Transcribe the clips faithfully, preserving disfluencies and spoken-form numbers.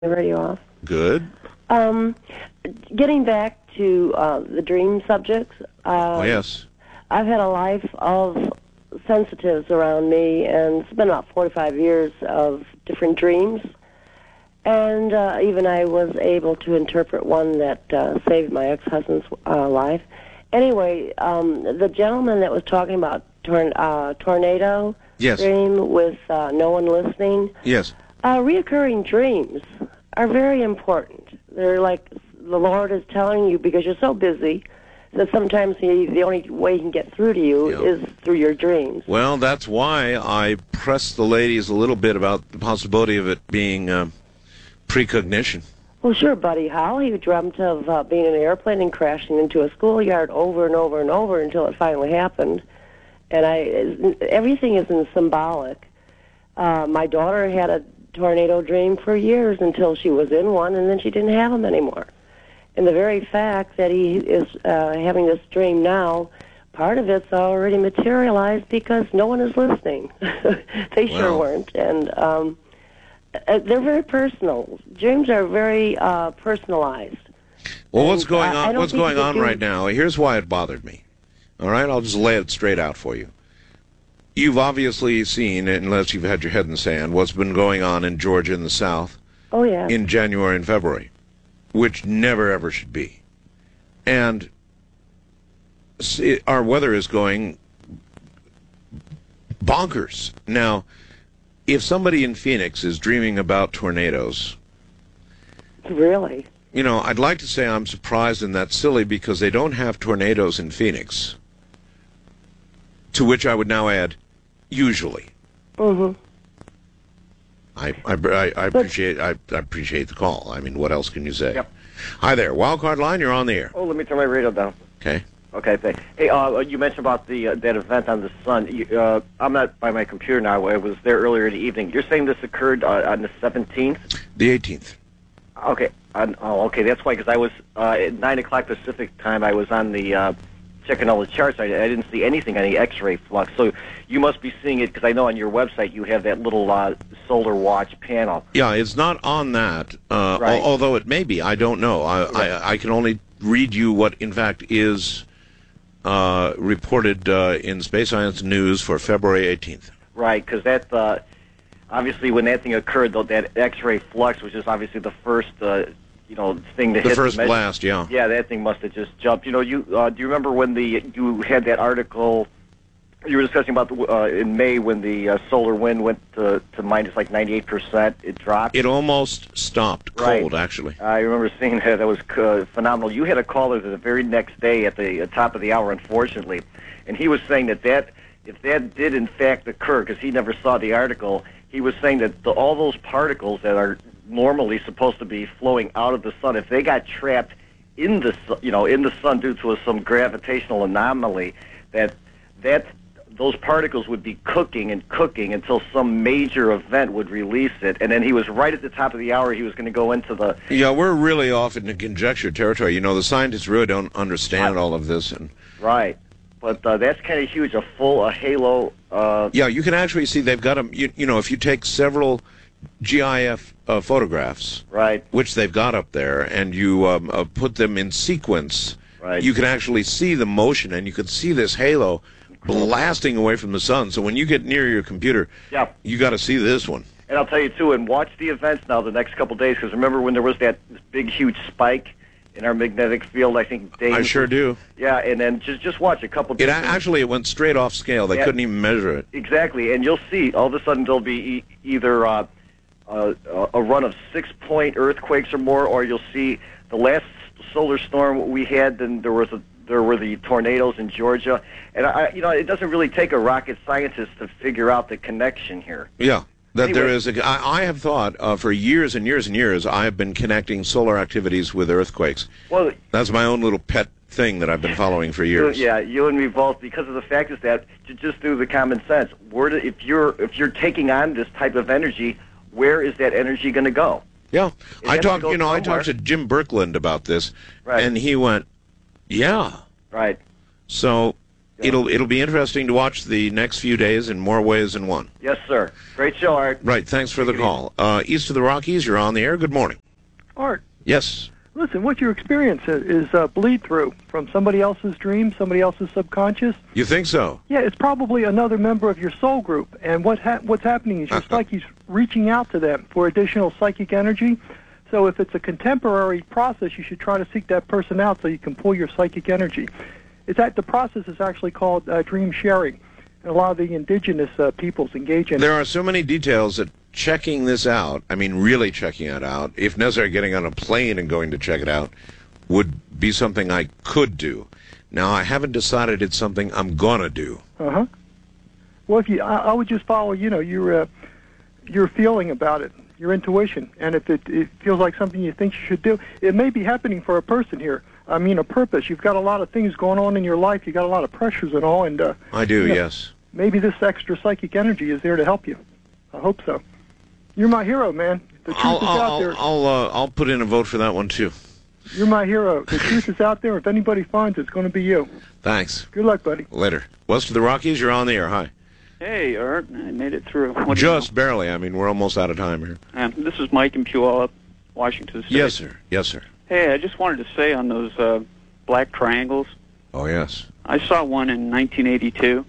the radio off. Good. Um, getting back to uh, the dream subjects. Uh, Oh, yes. I've had a life of sensitives around me, and it's been about forty-five years of different dreams. And uh, even I was able to interpret one that uh, saved my ex-husband's uh, life. Anyway, um, the gentleman that was talking about tor- uh, tornado Yes. dream with uh, no one listening, Yes. uh, reoccurring dreams are very important. They're like the Lord is telling you, because you're so busy that sometimes he, the only way he can get through to you Yeah. is through your dreams. Well, that's why I pressed the ladies a little bit about the possibility of it being uh, precognition. Well, sure, Buddy Howell. He dreamt of uh, being in an airplane and crashing into a schoolyard over and over and over until it finally happened. And I, everything is in symbolic. Uh, my daughter had a tornado dream for years until she was in one, and then she didn't have them anymore. And the very fact that he is uh, having this dream now, part of it's already materialized because no one is listening. They sure Well. weren't. And um, uh, they're very personal. Dreams are very uh, personalized. Well, what's And, going uh, I on? don't What's think going you on can do- right now? Here's why it bothered me. All right, I'll just lay it straight out for you. You've obviously seen, unless you've had your head in the sand, what's been going on in Georgia and the South Oh, yeah. in January and February, which never ever should be. And see, our weather is going bonkers. Now, if somebody in Phoenix is dreaming about tornadoes, Really? you know, I'd like to say I'm surprised and that's silly because they don't have tornadoes in Phoenix. To which I would now add, usually. Mm-hmm. I I, I, I appreciate I, I appreciate the call. I mean, what else can you say? Yep. Hi there, Wildcard Line. You're on the air. Oh, let me turn my radio down. Okay. Okay, thanks. Hey, uh, you mentioned about the uh, that event on the sun. You, uh, I'm not by my computer now. I was there earlier in the evening. You're saying this occurred uh, on the seventeenth? The eighteenth. Okay. On, oh, okay. That's why, because I was uh, at nine o'clock Pacific time. I was on the uh, checking all the charts. I, I didn't see anything on the X-ray flux. So you must be seeing it because I know on your website you have that little uh, solar watch panel. Yeah, it's not on that. Uh, Right. al- although it may be. I don't know. I, I I can only read you what in fact is uh, reported uh, in Space Science News for February eighteenth. Right, because that uh, obviously when that thing occurred, though, that X-ray flux, which is obviously the first, uh, you know, thing to The hit first measure- blast, yeah. Yeah, that thing must have just jumped. You know, you uh, do you remember when the you had that article you were discussing about the, uh, in May when the uh, solar wind went to, to minus like ninety-eight percent? It dropped. It almost stopped Right. cold, actually. I remember seeing that. That was uh, phenomenal. You had a caller the very next day at the uh, top of the hour, unfortunately, and he was saying that, that if that did in fact occur, because he never saw the article, he was saying that the, all those particles that are normally supposed to be flowing out of the sun, if they got trapped in the su- you know in the sun due to a, some gravitational anomaly, that that those particles would be cooking and cooking until some major event would release it. And then he was right at the top of the hour. He was going to go into the Yeah, we're really off into conjecture territory. You know, the scientists really don't understand all of this. And right. But uh, that's kind of huge. A full a halo. Uh, yeah, you can actually see they've got them. You, you know, if you take several G I F uh, photographs, right. which they've got up there, and you um, uh, put them in sequence, Right. you can actually see the motion, and you can see this halo blasting away from the sun. So when you get near your computer, Yeah. you got to see this one. And I'll tell you too. And watch the events now the next couple of days, because remember when there was that big huge spike in our magnetic field? I think Dave. I sure do. Yeah. And then just just watch a couple. It a- different- actually it went straight off scale. They Yeah. couldn't even measure it. Exactly, and you'll see all of a sudden there'll be e- either uh, uh, a run of six-point earthquakes or more, or you'll see the last solar storm we had. Then there was a there were the tornadoes in Georgia, and I, you know, it doesn't really take a rocket scientist to figure out the connection here. Yeah. That there Anyway. is a, I, I have thought uh, for years and years and years I have been connecting solar activities with earthquakes. Well, That's my own little pet thing that I've been following for you- years. yeah, you and me both, because of the fact is that to just do the common sense. Where do, if you're if you're taking on this type of energy, where is that energy going to go? Yeah, It I has to talked. go You know, I somewhere. talked to Jim Birkeland about this, Right. and he went, "Yeah." Right. So it'll it'll be interesting to watch the next few days in more ways than one. Yes, sir. Great show, Art. Right. Thanks for the call. Uh, east of the Rockies, you're on the air. Good morning. Art, Yes. listen, what your experience is, is uh, bleed-through from somebody else's dream, somebody else's subconscious. You think so? Yeah, it's probably another member of your soul group, and what ha- what's happening is your psyche's reaching out to them for additional psychic energy. So if it's a contemporary process, you should try to seek that person out so you can pull your psychic energy. It's that the process is actually called uh, dream sharing, and a lot of the indigenous uh, peoples engage in it. There are so many details that checking this out, I mean really checking it out, if necessary getting on a plane and going to check it out, would be something I could do. Now, I haven't decided it's something I'm going to do. Uh-huh. Well, if you, I, I would just follow, you know, your, uh, your feeling about it, your intuition. And if it, it feels like something you think you should do, it may be happening for a person here. I mean, a purpose. You've got a lot of things going on in your life. You've got a lot of pressures and all. And uh, I do, you know, yes. maybe this extra psychic energy is there to help you. I hope so. You're my hero, man. The truth I'll, is out I'll, there. I'll, uh, I'll put in a vote for that one, too. You're my hero. The truth is out there. If anybody finds it, it's going to be you. Thanks. Good luck, buddy. Later. West of the Rockies, you're on the air. Hi. Hey, Art, I made it through. What do you Just know? barely. I mean, we're almost out of time here. Um, this is Mike in Puyallup, Washington State. Yes, sir. Yes, sir. Hey, I just wanted to say on those uh, black triangles, Oh, yes. I saw one in nineteen eighty-two.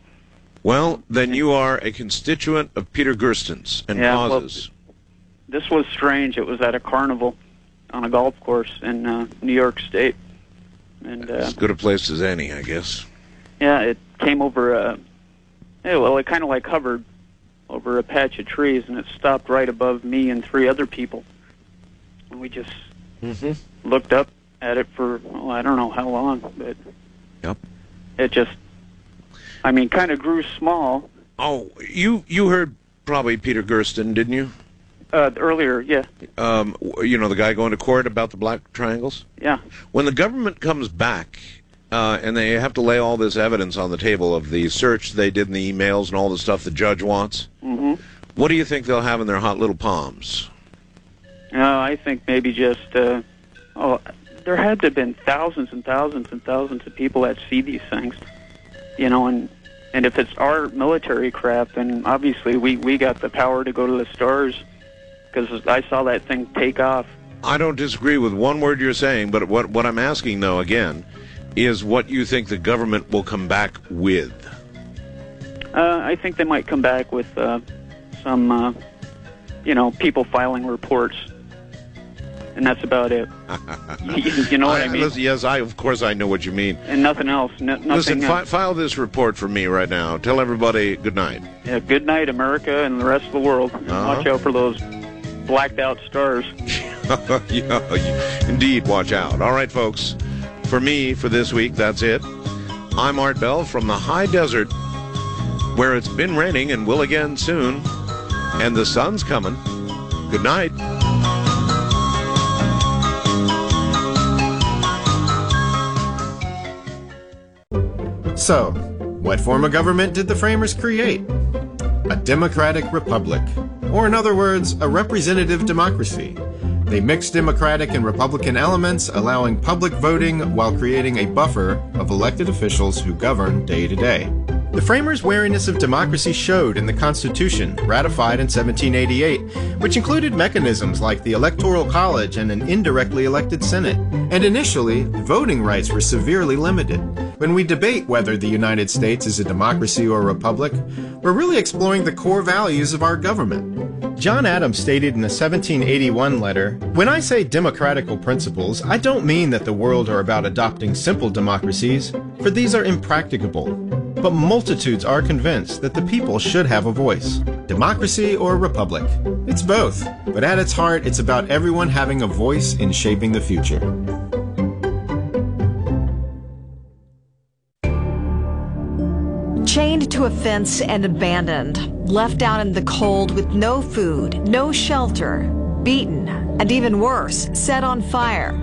Well, then you are a constituent of Peter Gersten's and Yeah, well, causes. This was strange. It was at a carnival on a golf course in uh, New York State. And uh, As good a place as any, I guess. yeah, it came over, uh, yeah, well, it kind of like hovered over a patch of trees, and it stopped right above me and three other people. And we just Mm-hmm. looked up at it for, well, I don't know how long, but Yep. it just, I mean, kind of grew small. Oh, you you heard probably Peter Gersten, didn't you? Uh, earlier, yeah, Um, you know, the guy going to court about the black triangles? yeah. When the government comes back uh, and they have to lay all this evidence on the table of the search they did in the emails and all the stuff the judge wants, Mm-hmm. what do you think they'll have in their hot little palms? Uh, I think maybe just, uh, oh, there had to have been thousands and thousands and thousands of people that see these things, you know, and and if it's our military craft, then obviously we, we got the power to go to the stars, because I saw that thing take off. I don't disagree with one word you're saying, but what, what I'm asking, though, again, is what you think the government will come back with. Uh, I think they might come back with uh, some, uh, you know, people filing reports, and that's about it. you, you know what I, I mean? Listen, yes, I of course I know what you mean. And nothing else. No, nothing Listen, fi- else. file this report for me right now. Tell everybody good night. Yeah, good night, America, and the rest of the world. And Uh-huh. watch out for those blacked out stars. Yeah, indeed, watch out. All right, folks. For me, for this week, that's it. I'm Art Bell from the high desert, where it's been raining and will again soon, and the sun's coming. Good night. So, what form of government did the framers create? A democratic republic, or in other words, a representative democracy. They mixed democratic and republican elements, allowing public voting while creating a buffer of elected officials who govern day to day. The framers' wariness of democracy showed in the Constitution, ratified in seventeen eighty-eight, which included mechanisms like the Electoral College and an indirectly elected Senate. And initially, voting rights were severely limited. When we debate whether the United States is a democracy or a republic, we're really exploring the core values of our government. John Adams stated in a seventeen eighty-one letter, "When I say democratical principles, I don't mean that the world are about adopting simple democracies, for these are impracticable. But multitudes are convinced that the people should have a voice. Democracy or republic? It's both, but at its heart, it's about everyone having a voice in shaping the future." Chained to a fence and abandoned, left out in the cold with no food, no shelter, beaten, and even worse, set on fire.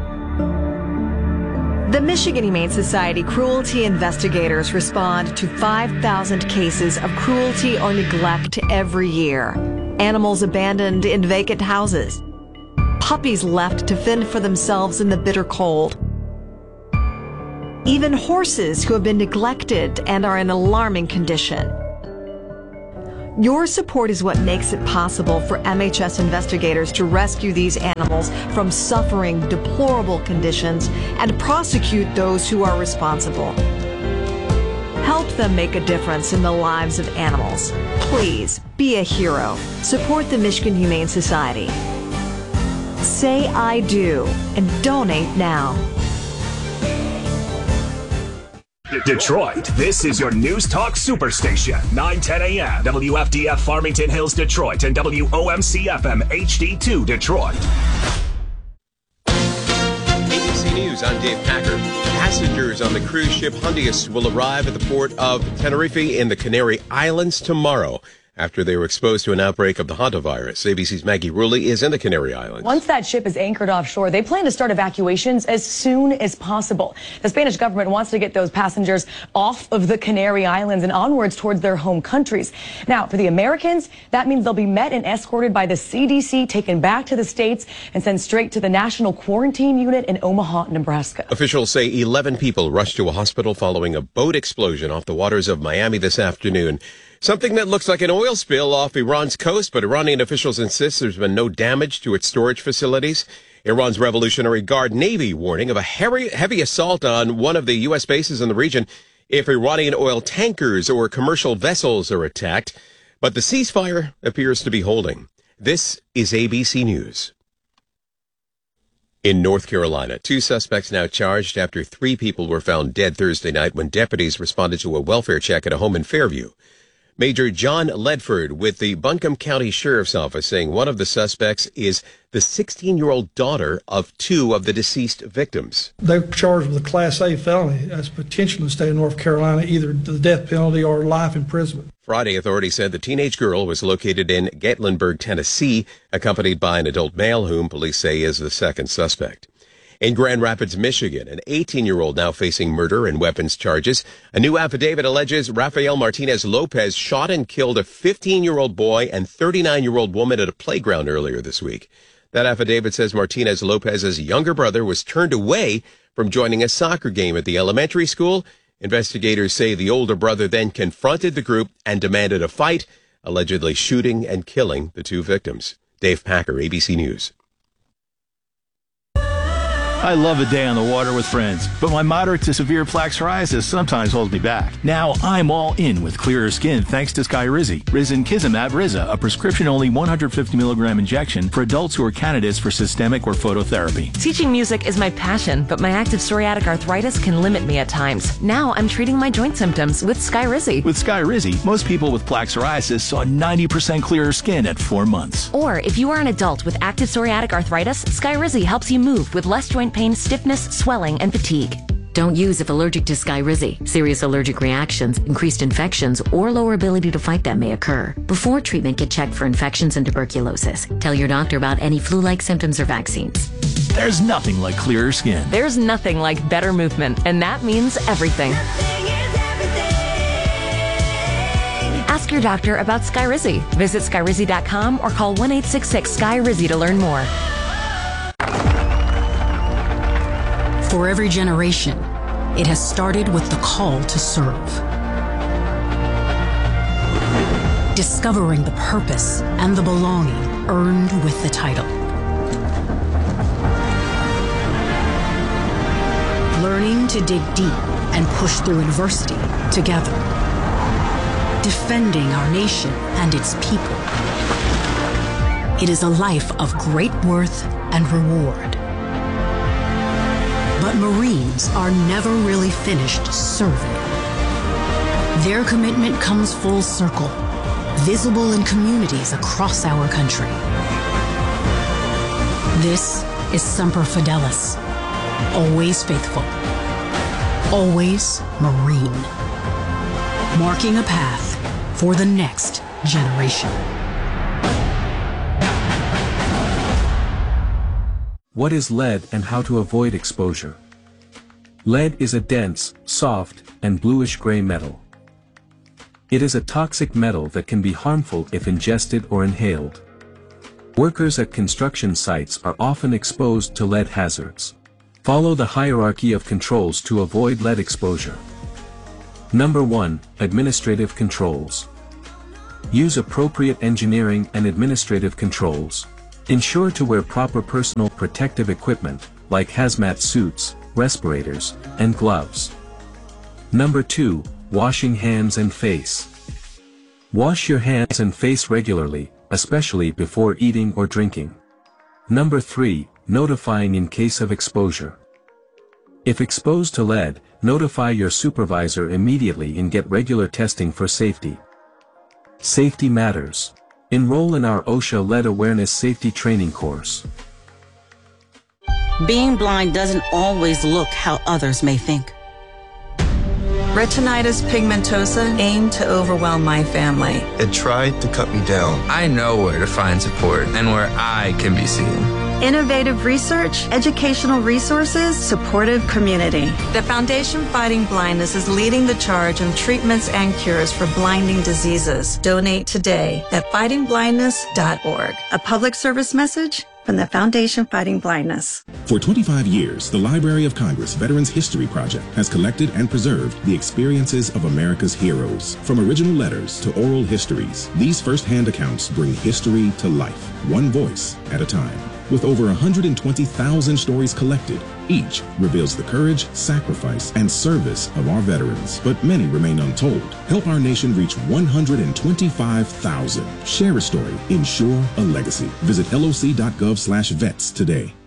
The Michigan Humane Society cruelty investigators respond to five thousand cases of cruelty or neglect every year. Animals abandoned in vacant houses. Puppies left to fend for themselves in the bitter cold. even horses who have been neglected and are in alarming condition. Your support is what makes it possible for M H S investigators to rescue these animals from suffering deplorable conditions and prosecute those who are responsible. Help them make a difference in the lives of animals. Please be a hero. Support the Michigan Humane Society. Say I do and donate now. Detroit, this is your News Talk Superstation. nine ten a.m. W F D F Farmington Hills, Detroit, and W O M C F M H D two, Detroit. A B C News, I'm Dave Packer. Passengers on the cruise ship Hondius will arrive at the port of Tenerife in the Canary Islands tomorrow after they were exposed to an outbreak of the hantavirus. A B C's Maggie Rulli is in the Canary Islands. Once that ship is anchored offshore, they plan to start evacuations as soon as possible. The Spanish government wants to get those passengers off of the Canary Islands and onwards towards their home countries. Now, for the Americans, that means they'll be met and escorted by the C D C, taken back to the States, and sent straight to the National Quarantine Unit in Omaha, Nebraska. Officials say eleven people rushed to a hospital following a boat explosion off the waters of Miami this afternoon. Something that looks like an oil spill off Iran's coast, but Iranian officials insist there's been no damage to its storage facilities. Iran's Revolutionary Guard Navy warning of a heavy, heavy assault on one of the U S bases in the region if Iranian oil tankers or commercial vessels are attacked. But the ceasefire appears to be holding. This is A B C News. In North Carolina, two suspects now charged after three people were found dead Thursday night when deputies responded to a welfare check at a home in Fairview. Major John Ledford with the Buncombe County Sheriff's Office saying one of the suspects is the sixteen-year-old daughter of two of the deceased victims. They were charged with a Class A felony as potential in the state of North Carolina, either the death penalty or life imprisonment. Friday, authorities said the teenage girl was located in Gatlinburg, Tennessee, accompanied by an adult male whom police say is the second suspect. In Grand Rapids, Michigan, an eighteen-year-old now facing murder and weapons charges. A new affidavit alleges Rafael Martinez Lopez shot and killed a fifteen-year-old boy and thirty-nine-year-old woman at a playground earlier this week. That affidavit says Martinez Lopez's younger brother was turned away from joining a soccer game at the elementary school. Investigators say the older brother then confronted the group and demanded a fight, allegedly shooting and killing the two victims. Dave Packer, A B C News. I love a day on the water with friends, but my moderate to severe plaque psoriasis sometimes holds me back. Now I'm all in with clearer skin thanks to Skyrizi. Risankizumab Riza, a prescription-only one hundred fifty milligram injection for adults who are candidates for systemic or phototherapy. Teaching music is my passion, but my active psoriatic arthritis can limit me at times. Now I'm treating my joint symptoms with Skyrizi. With Skyrizi, most people with plaque psoriasis saw ninety percent clearer skin at four months. Or if you are an adult with active psoriatic arthritis, Skyrizi helps you move with less joint pain, stiffness, swelling, and fatigue. Don't use if allergic to Skyrizi. Serious allergic reactions, increased infections, or lower ability to fight them may occur. Before treatment, get checked for infections and tuberculosis. Tell your doctor about any flu-like symptoms or vaccines. There's nothing like clearer skin. There's nothing like better movement, and that means everything. Ask your doctor about Skyrizi. Visit Skyrizi dot com or call one eight six six Sky Rizi to learn more. For every generation, it has started with the call to serve. Discovering the purpose and the belonging earned with the title. Learning to dig deep and push through adversity together. Defending our nation and its people. It is a life of great worth and reward. But Marines are never really finished serving. Their commitment comes full circle, visible in communities across our country. This is Semper Fidelis, always faithful, always Marine, marking a path for the next generation. What is lead and how to avoid exposure? Lead is a dense, soft, and bluish-gray metal. It is a toxic metal that can be harmful if ingested or inhaled. Workers at construction sites are often exposed to lead hazards. Follow the hierarchy of controls to avoid lead exposure. Number one. Administrative controls. Use appropriate engineering and administrative controls. Ensure to wear proper personal protective equipment, like hazmat suits, respirators, and gloves. Number two. Washing hands and face. Wash your hands and face regularly, especially before eating or drinking. Number three. Notifying in case of exposure. If exposed to lead, notify your supervisor immediately and get regular testing for safety. Safety matters. Enroll in our OSHA Lead Awareness Safety Training course. Being blind doesn't always look how others may think. Retinitis pigmentosa aimed to overwhelm my family. It tried to cut me down. I know where to find support and where I can be seen. Innovative research, educational resources, supportive community. The Foundation Fighting Blindness is leading the charge on treatments and cures for blinding diseases. Donate today at fighting blindness dot org. A public service message from the Foundation Fighting Blindness. For twenty-five years, the Library of Congress Veterans History Project has collected and preserved the experiences of America's heroes. From original letters to oral histories, these first-hand accounts bring history to life, one voice at a time. With over one hundred twenty thousand stories collected, each reveals the courage, sacrifice, and service of our veterans, but many remain untold. Help our nation reach one hundred twenty-five thousand. Share a story. Ensure a legacy. Visit L O C dot gov slash vets today.